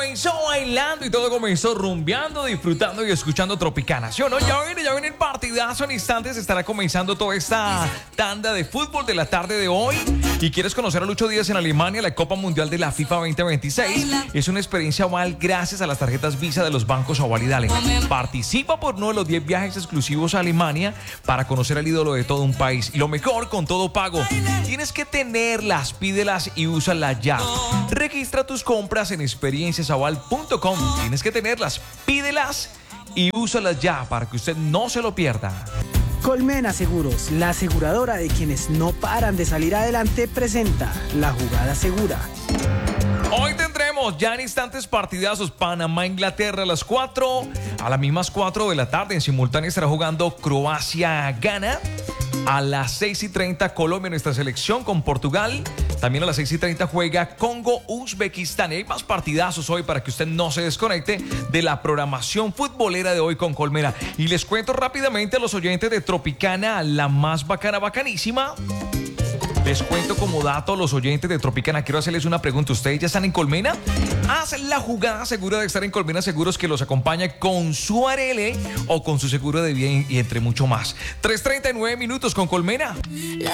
comenzó bailando y todo comenzó rumbeando, disfrutando y escuchando Tropicana, ¿sí o no? Ya viene el partidazo. En instantes estará comenzando toda esta tanda de fútbol de la tarde de hoy. ¿Y quieres conocer a Lucho Díaz en Alemania, la Copa Mundial de la FIFA 2026? Es una experiencia Aval gracias a las tarjetas Visa de los bancos Aval y Dale. Participa por uno de los 10 viajes exclusivos a Alemania para conocer al ídolo de todo un país. Y lo mejor, con todo pago. Tienes que tenerlas, pídelas y úsalas ya. Registra tus compras en experienciasaval.com. Tienes que tenerlas, pídelas y úsalas ya para que usted no se lo pierda. Colmena Seguros, la aseguradora de quienes no paran de salir adelante, presenta La Jugada Segura. Hoy tendremos ya en instantes partidazos. Panamá-Inglaterra a las 4. A las mismas 4 de la tarde en simultáneo estará jugando Croacia-Ghana. A las 6:30 Colombia, nuestra selección con Portugal. También a las 6:30 juega Congo-Uzbekistán. Hay más partidazos hoy para que usted no se desconecte de la programación futbolera de hoy con Colmena. Y les cuento rápidamente a los oyentes de Tropicana, la más bacana, bacanísima. Les cuento como dato a los oyentes de Tropicana. Quiero hacerles una pregunta. ¿Ustedes ya están en Colmena? Haz la jugada segura de estar en Colmena Seguros, que los acompaña con su ARL o con su seguro de vida y entre mucho más. 3:39 con Colmena.